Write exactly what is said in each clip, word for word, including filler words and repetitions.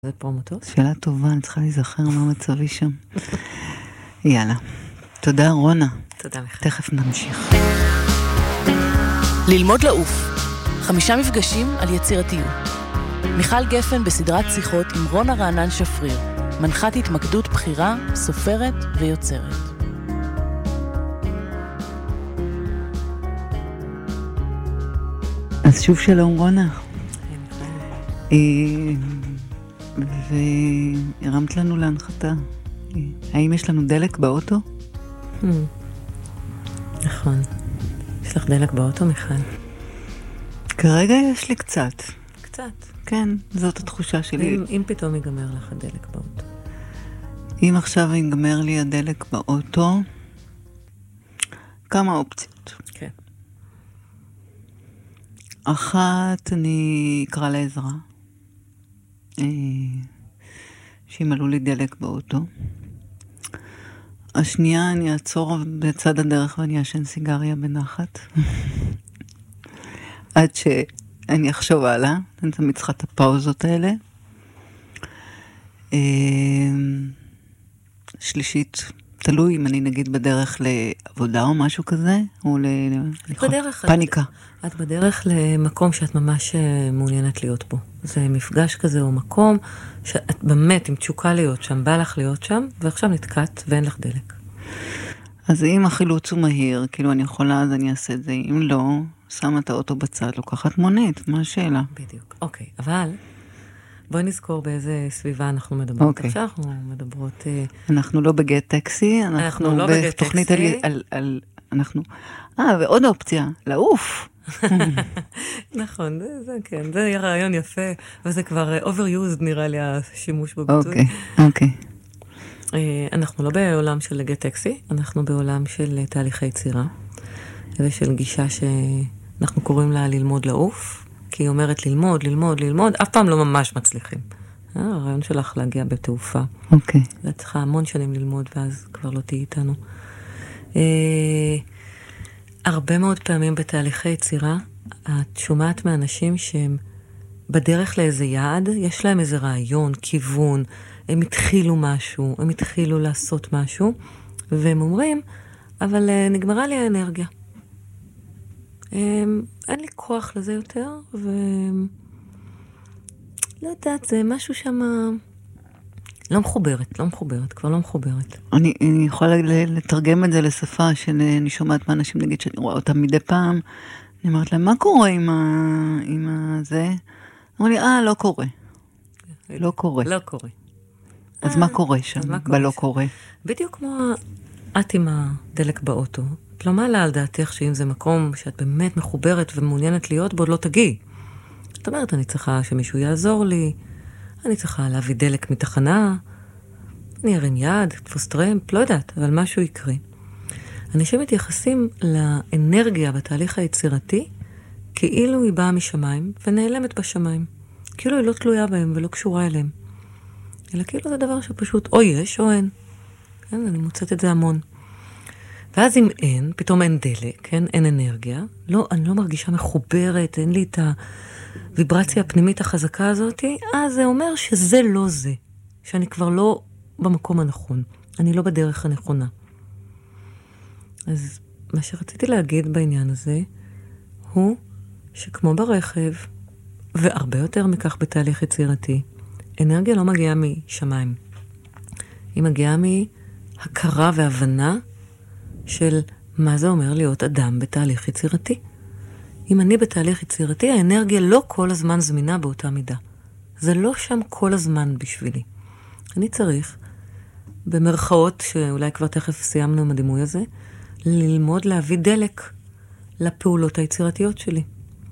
זה פרומוטוס? שאלה טובה, אני צריכה להיזכר מה מצבי שם. יאללה. תודה רונה. תודה לך. תכף נמשיך. ללמוד לעוף. חמישה מפגשים על יצירתיות. מיכל גפן בסדרת שיחות עם רונה רענן שפריר, מנחת התמקדות בחירה, סופרת ויוצרת. אז שוב שלום רונה. והרמת לנו להנחתה. האם יש לנו דלק באוטו? נכון. יש לך דלק באוטו, מיכל? כרגע יש לי קצת. קצת. כן, זאת התחושה שלי. אם, אם פתאום ייגמר לך הדלק באוטו. אם עכשיו ייגמר לי הדלק באוטו, כמה אופציות. כן. אחת, אני אקרא לעזרה. שימלאו לי דלק באוטו. השנייה, אני אעצור בצד הדרך ואני אשן סיגריה בנחת. עד שאני אחשוב הלאה. אני תמיד צריכה את הפאוזות האלה. שלישית, תלוי אם אני נגיד בדרך לעבודה או משהו כזה, או לפניקה. את בדרך למקום שאת ממש מעוניינת להיות בו. זה מפגש כזה או מקום שאת באמת עם תשוקה להיות שם, בא לך להיות שם, ועכשיו נתקעת ואין לך דלק. אז אם החילוץ הוא מהיר, כאילו אני יכולה, אז אני אעשה את זה. אם לא, שמה את האוטו בצד, לוקחת מונית, מה השאלה? בדיוק. אוקיי, אבל בואי נזכור באיזה סביבה אנחנו מדברות. אוקיי. עכשיו אנחנו מדברות... אנחנו לא בגט טקסי, אנחנו, אנחנו לא בגט בתוכנית טקסי. על, על, על... אנחנו... אה, ועוד אופציה, לעוף. נכון, זה, זה כן, זה יהיה רעיון יפה, וזה כבר overused נראה לי השימוש בביטוי. אוקיי, אוקיי. אנחנו לא בעולם של גט טקסי, אנחנו בעולם של תהליכי יצירה, ושל גישה שאנחנו קוראים לה ללמוד לעוף, כי היא אומרת ללמוד, ללמוד, ללמוד, אף פעם לא ממש מצליחים. הרעיון שלך להגיע בתעופה. אוקיי. זה צריכה המון שנים ללמוד, ואז כבר לא תהיי איתנו. הרבה מאוד פעמים בתהליכי יצירה, את שומעת מאנשים שהם בדרך לאיזה יעד, יש להם איזה רעיון, כיוון, הם התחילו משהו, הם התחילו לעשות משהו, והם אומרים, אבל נגמרה לי האנרגיה. אין לי כוח לזה יותר, ו... לא יודעת, זה משהו שם... לא מחוברת, לא מחוברת, כבר לא מחוברת. אני, אני יכולה לתרגם את זה לשפה שאני שומעת מאנשים, נגיד שאני רואה אותם מדי פעם, אני אומרת להם, מה קורה עם, ה, עם ה, זה? אמרו לי, אה, לא קורה. לא קורה. לא קורה. אז מה קורה שם? בלא קורה. בדיוק כמו את עם הדלק באוטו. את לא מעלה על דעתך שאם זה מקום שאת באמת מחוברת ומעוניינת להיות בו, לא תגיעי. זאת אומרת, אני צריכה שמישהו יעזור לי, אני צריכה להביא דלק מתחנה, אני ארים יד, תפוס טרמפ, לא יודעת, אבל משהו יקרה. אנשים מתייחסים לאנרגיה בתהליך היצירתי, כאילו היא באה משמיים ונעלמת בשמיים. כאילו היא לא תלויה בהם ולא קשורה אליהם. אלא כאילו זה דבר שפשוט או יש או אין. כן, אני מוצאת את זה המון. ואז אם אין, פתאום אין דלק, כן, אין אנרגיה, לא, אני לא מרגישה מחוברת, אין לי את הוויברציה הפנימית החזקה הזאת, אז זה אומר שזה לא זה, שאני כבר לא במקום הנכון, אני לא בדרך הנכונה. אז מה שרציתי להגיד בעניין הזה, הוא שכמו ברכב, והרבה יותר מכך בתהליך יצירתי, אנרגיה לא מגיעה משמיים. היא מגיעה מהכרה והבנה של מה זה אומר להיות אדם בתהליך יצירתי. אם אני בתהליך יצירתי, האנרגיה לא כל הזמן זמינה באותה מידה. זה לא שם כל הזמן בשבילי. אני צריך, במרכאות, שאולי כבר תכף סיימנו עם הדימוי הזה, ללמוד להביא דלק לפעולות היצירתיות שלי.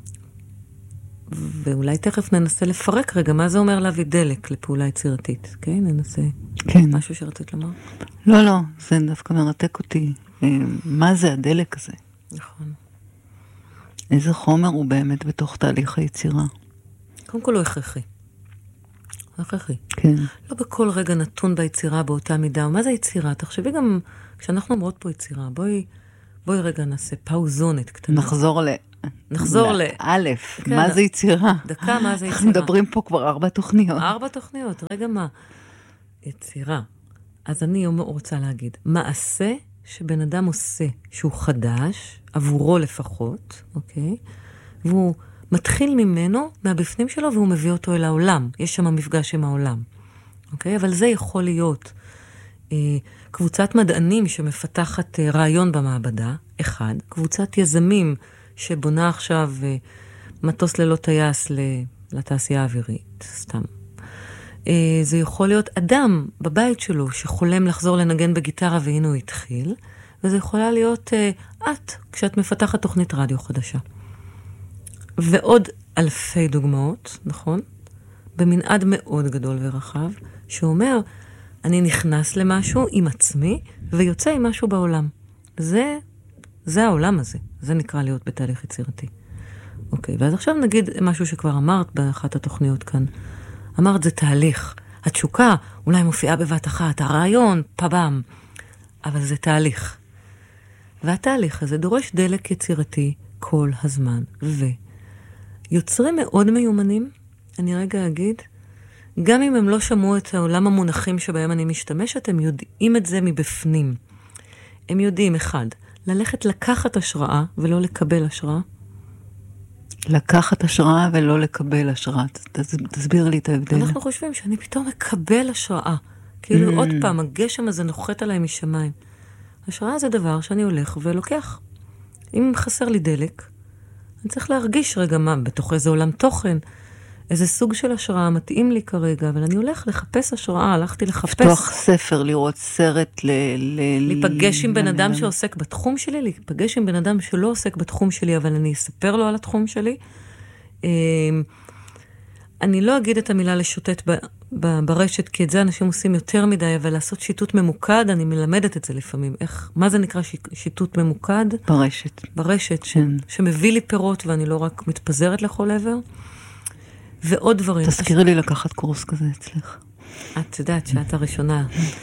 ואולי תכף ננסה לפרק רגע מה זה אומר להביא דלק לפעולה יצירתית. כן, ננסה. כן. משהו שרצית לומר? לא, לא, זה דווקא מרתק אותי. מה זה הדלק הזה? נכון. איזה חומר הוא באמת בתוך תהליך היצירה? קודם כל הוא הכרחי. הוא הכרחי. כן. לא בכל רגע נתון ביצירה באותה מידה. מה זה יצירה? תחשבי גם, כשאנחנו אומרות פה יצירה, בואי, בואי רגע נעשה פאוזונת קטנה. נחזור ל... נחזור ל... א', מה זה יצירה? דקה, מה זה יצירה? אנחנו מדברים פה כבר ארבע תוכניות. ארבע תוכניות, רגע מה? יצירה. אז אני רוצה להגיד, מעשה שבן אדם עושה, שהוא חדש, עבורו לפחות, אוקיי? והוא מתחיל ממנו, מהבפנים שלו, והוא מביא אותו אל העולם. יש שם מפגש עם העולם. אוקיי? אבל זה יכול להיות אה, קבוצת מדענים שמפתחת אה, רעיון במעבדה, אחד. קבוצת יזמים שבונה עכשיו אה, מטוס ללא טייס לתעשייה האווירית, סתם. אה, זה יכול להיות אדם בבית שלו שחולם לחזור לנגן בגיטרה והנה הוא התחיל, וזה יכולה להיות אה, את, כשאת מפתחת תוכנית רדיו חדשה. ועוד אלפי דוגמאות, נכון? במנעד מאוד גדול ורחב, שאומר, אני נכנס למשהו עם עצמי, ויוצא עם משהו בעולם. זה, זה העולם הזה. זה נקרא להיות בתהליך יצירתי. אוקיי, ואז עכשיו נגיד משהו שכבר אמרת באחת התוכניות כאן. אמרת, זה תהליך. התשוקה אולי מופיעה בבת אחת, הרעיון, פבם. אבל זה תהליך. והתהליך הזה דורש דלק יצירתי כל הזמן. ויוצרים מאוד מיומנים, אני רגע אגיד, גם אם הם לא שמעו את העולם המונחים שבהם אני משתמשת, הם יודעים את זה מבפנים. הם יודעים, אחד, ללכת לקחת השראה ולא לקבל השראה. לקחת השראה ולא לקבל השראה. תס, תסביר לי את ההבדל. אנחנו חושבים שאני פתאום מקבל השראה. כאילו mm. עוד פעם, הגשם הזה נוחת עליי משמיים. השראה זה דבר שאני הולך ולוקח. אם חסר לי דלק, אני צריך להרגיש רגע מה, בתוך איזה עולם תוכן, איזה סוג של השראה מתאים לי כרגע, אבל אני הולך לחפש השראה, הלכתי לחפש. לפתוח ספר, לראות סרט, ל... להיפגש עם בן אדם שעוסק בתחום שלי, להיפגש עם בן אדם שלא עוסק בתחום שלי, אבל אני אספר לו על התחום שלי. אני לא אגיד את המילה לשוטט ברשת, כי את זה אנשים עושים יותר מדי, אבל לעשות שיטוט ממוקד, אני מלמדת את זה לפעמים. איך, מה זה נקרא שיטוט ממוקד? ברשת. ברשת, ש, שמביא לי פירות, ואני לא רק מתפזרת לכל עבר. ועוד דברים. תזכירי לי לקחת קורס כזה אצלך. את יודעת שאת הראשונה.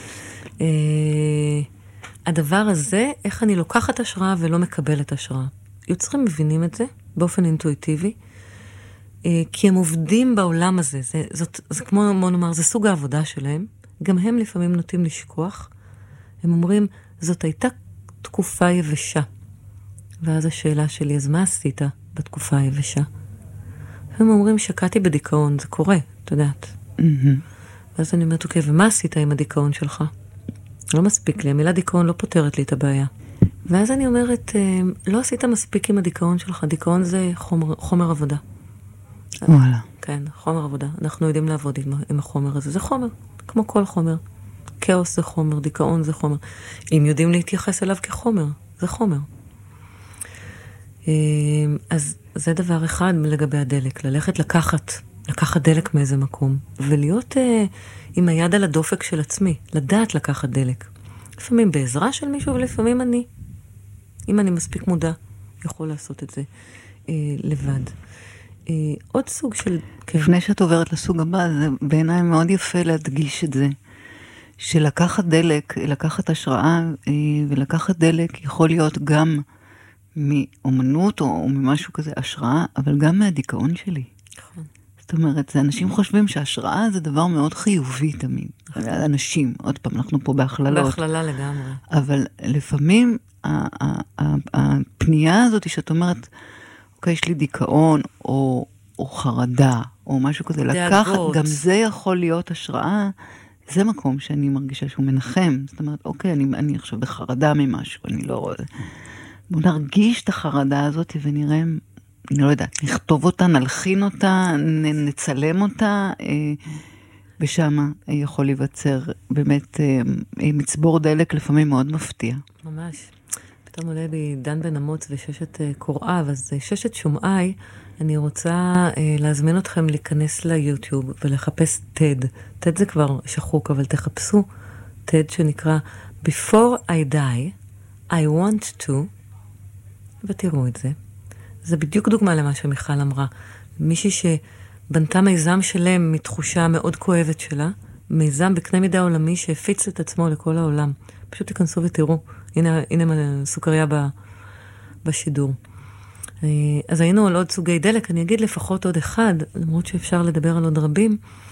הדבר הזה, איך אני לוקחת השראה ולא מקבלת השראה. יוצרים מבינים את זה באופן אינטואיטיבי, כי הם עובדים בעולם הזה. זה, זאת, זה כמו נאמר, זה סוג העבודה שלהם. גם הם לפעמים נוטים לשכוח. הם אומרים, זאת הייתה תקופה יבשה. ואז השאלה שלי, אז מה עשית בתקופה היבשה? הם אומרים, שקעתי בדיכאון, זה קורה, את יודעת. Mm-hmm. ואז אני אומרת, אוקיי, ומה עשית עם הדיכאון שלך? לא מספיק לי, המילה דיכאון לא פותרת לי את הבעיה. ואז אני אומרת, לא עשית מספיק עם הדיכאון שלך, דיכאון זה חומר, חומר עבודה. וואלה. כן, חומר עבודה. אנחנו יודעים לעבוד עם, עם החומר הזה. זה חומר, כמו כל חומר. כאוס זה חומר, דיכאון זה חומר. אם יודעים להתייחס אליו כחומר, זה חומר. אז זה דבר אחד לגבי הדלק, ללכת לקחת, לקחת דלק מאיזה מקום, ולהיות אה, עם היד על הדופק של עצמי, לדעת לקחת דלק. לפעמים בעזרה של מישהו, ולפעמים אני. אם אני מספיק מודע, יכול לעשות את זה אה, לבד. אה, עוד סוג של... לפני שאת עוברת לסוג הבא, זה בעיניי מאוד יפה להדגיש את זה, שלקחת דלק, לקחת השראה, אה, ולקחת דלק יכול להיות גם מאומנות או, או ממשהו כזה, השראה, אבל גם מהדיכאון שלי. נכון. זאת אומרת, זה, אנשים חושבים שהשראה זה דבר מאוד חיובי תמיד. נכון. אנשים, עוד פעם, אנחנו פה בהכללות. בהכללה לגמרי. אבל לפעמים הפנייה הזאת שאת אומרת, אוקיי, יש לי דיכאון או, או חרדה או משהו כזה, לקחת, גם זה יכול להיות השראה, זה מקום שאני מרגישה שהוא מנחם. זאת אומרת, אוקיי, אני, אני עכשיו בחרדה ממשהו, אני לא רואה... בואו נרגיש את החרדה הזאת ונראה, אני לא יודעת, נכתוב אותה, נלחין אותה, נצלם אותה, ושמה יכול להיווצר באמת מצבור דלק לפעמים מאוד מפתיע. ממש. פתאום עולה לי דן בן אמוץ וששת קוראיו, אז ששת שומעי, אני רוצה להזמין אתכם להיכנס ליוטיוב ולחפש טד. טד זה כבר שחוק, אבל תחפשו טד שנקרא Before I Die, I want to, ותראו את זה. זה בדיוק דוגמה למה שמיכל אמרה. מישהי שבנתה מיזם שלם מתחושה מאוד כואבת שלה, מיזם בקנה מידה עולמי שהפיץ את עצמו לכל העולם. פשוט תיכנסו ותראו. הנה, הנה סוכריה בשידור. אז היינו על עוד סוגי דלק, אני אגיד לפחות עוד אחד, למרות שאפשר לדבר על עוד רבים.